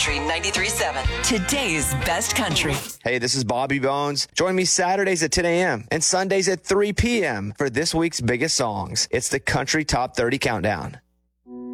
Country 93.7. Today's best country. Hey, this is Bobby Bones. Join me Saturdays at 10 a.m. and Sundays at 3 p.m. for this week's biggest songs. It's the Country Top 30 Countdown.